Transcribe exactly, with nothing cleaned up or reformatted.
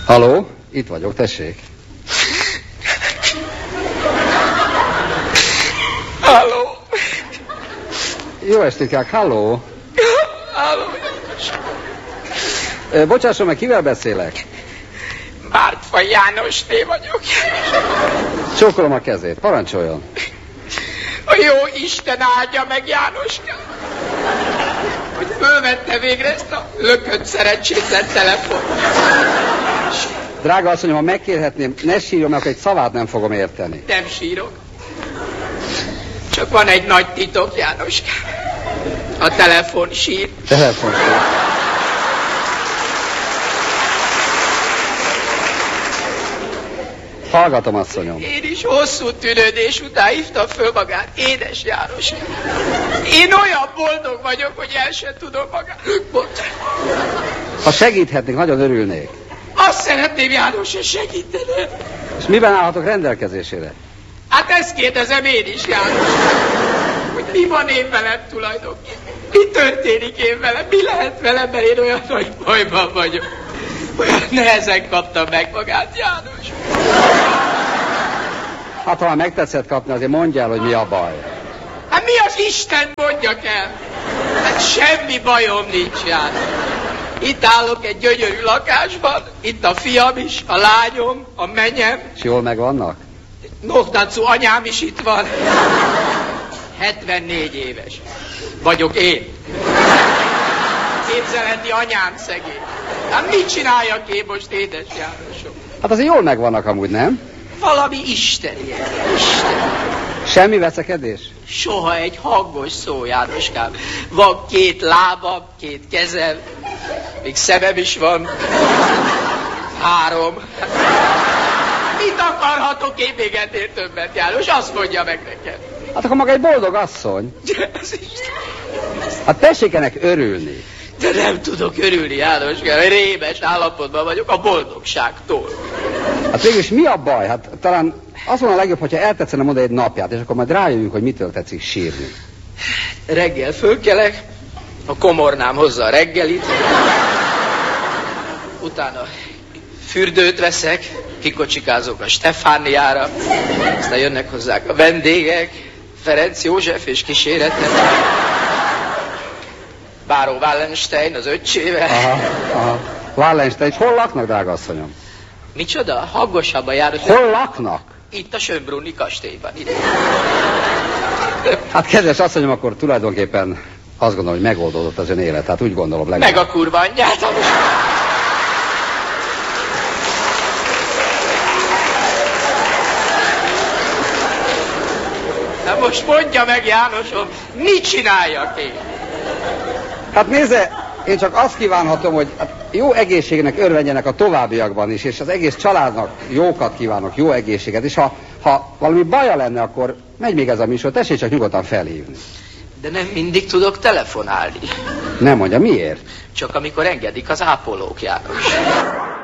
Halló, itt vagyok, tessék. Halló. Jó estékák, halló. Halló. Bocsásson meg, kivel beszélek? Mártfa Jánosné vagyok. Csókolom a kezét, parancsoljon. A jó Isten áldja meg Jánoskát, hogy fölvette végre ezt a lökött szerencsétlen telefon. Drága asszonyom, ha megkérhetném, ne sírjon, mert egy szavát nem fogom érteni. Nem sírok. Csak van egy nagy titok, Jánoskám. A telefon sír. Telefon sír. Hallgatom, asszonyom. Én is hosszú tűnődés után hívtam föl magát, édes Jánoskám. Én olyan boldog vagyok, hogy el sem tudom magát. Ha segíthetnék, nagyon örülnék. Azt szeretném, János, hogy segíteni. És miben állhatok rendelkezésére? Hát ezt kérdezem én is, János. Hogy mi van én velem tulajdonképpen? Mi történik én velem? Mi lehet velem, mert én olyan nagy bajban vagyok. Olyan nehezen kaptam meg magát, János. Hát ha már megtetszett kapni, azért mondjál, hogy mi a baj. Hát mi az Isten mondjak el? Hát semmi bajom nincs, János. Itt állok egy gyönyörű lakásban, itt a fiam is, a lányom, a menyem. És jól megvannak? Nogdancu anyám is itt van. hetvennégy éves. Vagyok én. Képzelheti anyám szegény. Hát mit csináljak én most, édes Jánosom? Hát azért jól megvannak amúgy, nem? Valami isteni, Isten. Semmi veszekedés? Soha egy hangos szó, Jánoskám. Van két lábam, két kezem, még szemem is van. Három. Mit akarhatok én még ennél többet, János? Azt mondja meg nekem. Hát akkor maga egy boldog asszony. Ez Isten. Hát tessék ennek örülni. De nem tudok örülni, János, rémes állapotban vagyok a boldogságtól. Hát végülis mi a baj? Hát talán az van a legjobb, hogyha eltetszene mondani egy napját, és akkor majd rájövünk, hogy mitől tetszik sírni. Reggel fölkelek, a komornám hozza a reggelit, utána fürdőt veszek, kikocsikázok a Stefániára, aztán jönnek hozzák a vendégek, Ferenc József és kísérete. Báró Wallenstein az öccsével. Aha, aha. Wallenstein, hol laknak, drága asszonyom? Micsoda? Haggosabban járok. Hol laknak? Itt a Schönbrunni kastélyban. Ide. Hát kedves asszonyom, akkor tulajdonképpen azt gondolom, hogy megoldódott az ön élet. Hát úgy gondolom legalább. Meg a kurva anyját. Na most mondja meg, Jánosom, mit csináljak én? Hát nézze, én csak azt kívánhatom, hogy hát jó egészségnek örvendjenek a továbbiakban is, és az egész családnak jókat kívánok, jó egészséget, és ha, ha valami baja lenne, akkor megy még ez a műsor, tessék csak nyugodtan felhívni. De nem mindig tudok telefonálni. Nem mondja, miért? Csak amikor engedik az ápolók, János.